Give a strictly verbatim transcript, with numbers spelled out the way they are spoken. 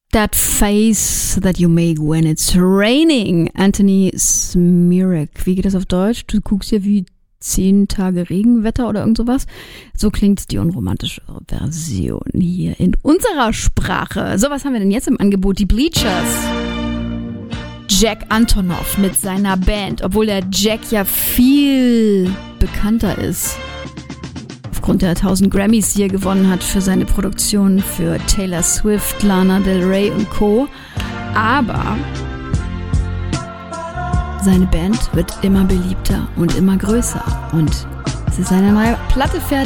That face that you make when it's raining. Anthony Smirek. Wie geht das auf Deutsch? Du guckst ja wie zehn Tage Regenwetter oder irgend sowas. So klingt die unromantische Version hier in unserer Sprache. So, was haben wir denn jetzt im Angebot? Die Bleachers. Jack Antonoff mit seiner Band, obwohl der Jack ja viel bekannter ist. Aufgrund der tausend Grammys, die er gewonnen hat für seine Produktion für Taylor Swift, Lana Del Rey und Co. Aber seine Band wird immer beliebter und immer größer. Und es ist eine neue Platte fertig.